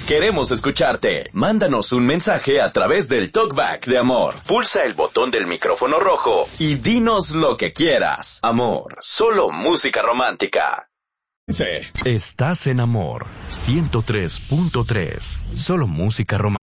Queremos escucharte. Mándanos un mensaje a través del TalkBack de Amor. Pulsa el botón del micrófono rojo y dinos lo que quieras. Amor, solo música romántica. Estás en Amor 103.3. Solo música romántica.